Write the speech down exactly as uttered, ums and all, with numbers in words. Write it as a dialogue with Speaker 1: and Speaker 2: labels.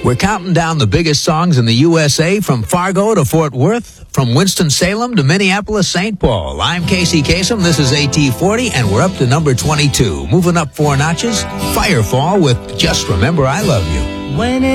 Speaker 1: We're counting down the biggest songs in the U S A from Fargo to Fort Worth, from Winston-Salem to Minneapolis, Saint Paul. I'm Casey Kasem. This is A T forty, and we're up to number twenty-two. Moving up four notches, Firefall with Just Remember I Love You.
Speaker 2: When